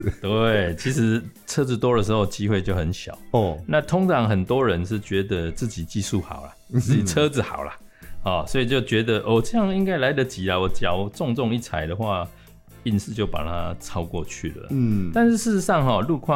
对，其实车子多的时候机会就很小哦。那通常很多人是觉得自己技术好了，自己车子好了，所以就觉得这样应该来得及啊，我脚重一踩的话，硬是就把它超过去了。但是事实上路况